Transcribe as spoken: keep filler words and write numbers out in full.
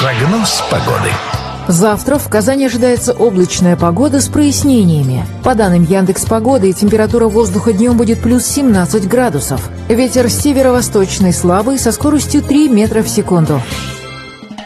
Прогноз погоды. Завтра в Казани ожидается облачная погода с прояснениями. По данным Яндекс.Погоды, температура воздуха днем будет плюс семнадцать градусов. Ветер северо-восточный слабый со скоростью три метра в секунду.